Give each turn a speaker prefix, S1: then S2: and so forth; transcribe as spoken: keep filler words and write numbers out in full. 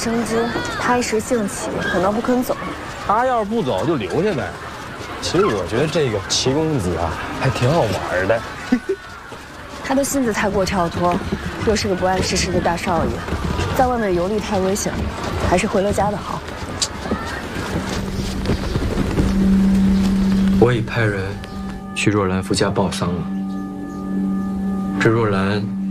S1: 生枝，他一时兴起，可能不肯走。
S2: 他要是不走，就留下呗。其实我觉得这个齐公子啊，还挺好玩的。
S1: 他的性子太过跳脱，又是个不谙世事的大少爷，在外面游历太危险了，还是回了家的好。
S3: 我已派人去若兰夫家报丧了。这若兰